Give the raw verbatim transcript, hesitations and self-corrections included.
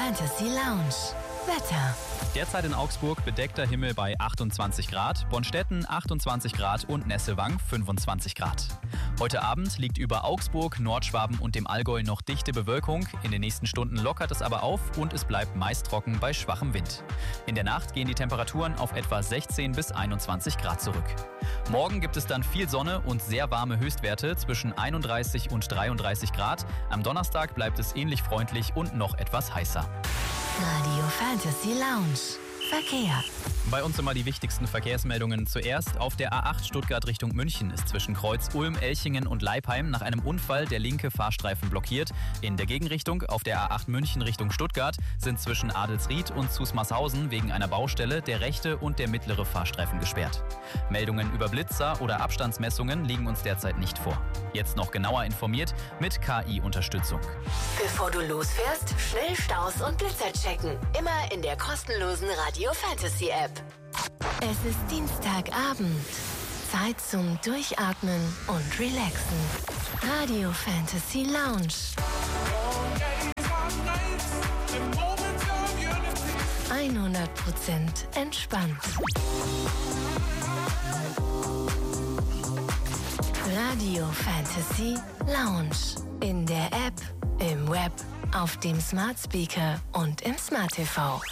Fantasy Lounge. Wetter. Derzeit in Augsburg bedeckter Himmel bei achtundzwanzig Grad, Bonstetten achtundzwanzig Grad und Nesselwang fünfundzwanzig Grad. Heute Abend liegt über Augsburg, Nordschwaben und dem Allgäu noch dichte Bewölkung. In den nächsten Stunden lockert es aber auf und es bleibt meist trocken bei schwachem Wind. In der Nacht gehen die Temperaturen auf etwa sechzehn bis einundzwanzig Grad zurück. Morgen gibt es dann viel Sonne und sehr warme Höchstwerte zwischen einunddreißig und dreiunddreißig Grad. Am Donnerstag bleibt es ähnlich freundlich und noch etwas heißer. Radio Fantasy Lounge. Verkehr. Bei uns immer die wichtigsten Verkehrsmeldungen. Zuerst auf der A acht Stuttgart Richtung München ist zwischen Kreuz Ulm, Elchingen und Leipheim nach einem Unfall der linke Fahrstreifen blockiert. In der Gegenrichtung auf der A acht München Richtung Stuttgart sind zwischen Adelsried und Zusmarshausen wegen einer Baustelle der rechte und der mittlere Fahrstreifen gesperrt. Meldungen über Blitzer oder Abstandsmessungen liegen uns derzeit nicht vor. Jetzt noch genauer informiert mit K I-Unterstützung. Bevor du losfährst, schnell Staus und Blitzer checken. Immer in der kostenlosen Radio Fantasy App. Es ist Dienstagabend. Zeit zum Durchatmen und Relaxen. Radio Fantasy Lounge. hundert Prozent entspannt. Radio Fantasy Lounge. In der App, im Web, auf dem Smart Speaker und im Smart T V.